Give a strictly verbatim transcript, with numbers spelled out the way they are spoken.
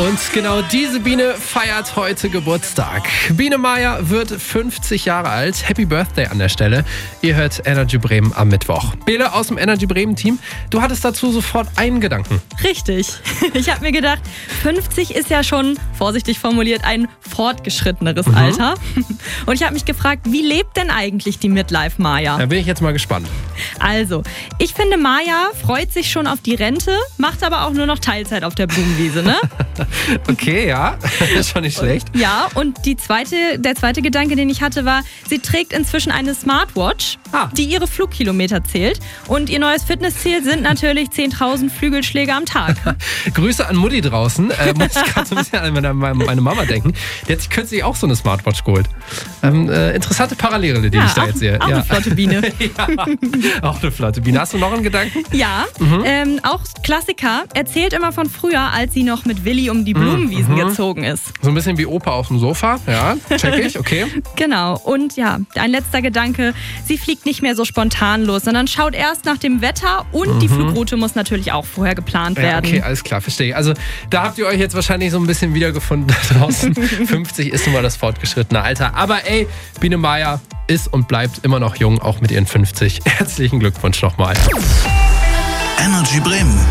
Und genau diese Biene feiert heute Geburtstag. Biene Maya wird fünfzig Jahre alt. Happy Birthday an der Stelle. Ihr hört Energy Bremen am Mittwoch. Bele aus dem Energy Bremen Team, du hattest dazu sofort einen Gedanken. Richtig. Ich habe mir gedacht, fünfzig ist ja schon, vorsichtig formuliert, ein fortgeschritteneres Mhm. Alter. Und ich habe mich gefragt, wie lebt denn eigentlich die Midlife Maya? Da bin ich jetzt mal gespannt. Also, ich finde, Maya freut sich schon auf die Rente, macht aber auch nur noch Teilzeit auf der Blumenwiese, ne? Okay, ja, ist schon nicht schlecht. Ja, und die zweite, der zweite Gedanke, den ich hatte, war, sie trägt inzwischen eine Smartwatch, Ah. die ihre Flugkilometer zählt. Und ihr neues Fitnessziel sind natürlich zehntausend Flügelschläge am Tag. Grüße an Mutti draußen. Äh, muss ich gerade so ein bisschen an meine, meine Mama denken. Die hat sich kürzlich auch so eine Smartwatch geholt. Ähm, äh, interessante Parallele, die Ja, ich da auch, jetzt sehe. auch ja. eine flotte Biene. Ja, auch eine flotte Biene. Hast du noch einen Gedanken? Ja, Mhm. ähm, auch Klassiker, erzählt immer von früher, als sie noch mit Willi um die Blumenwiesen Mhm. gezogen ist. So ein bisschen wie Opa auf dem Sofa. Ja, check ich, okay. Genau, und ja, ein letzter Gedanke, sie fliegt nicht mehr so spontan los, sondern schaut erst nach dem Wetter und die Flugroute muss natürlich auch vorher geplant Ja, werden. okay, alles klar, verstehe ich. Also da habt ihr euch jetzt wahrscheinlich so ein bisschen wiedergefunden da draußen. fünfzig ist nun mal das fortgeschrittene Alter. Aber ey, Biene Maya ist und bleibt immer noch jung, auch mit ihren fünfzig. Herzlichen Glückwunsch nochmal. Energy Bremen.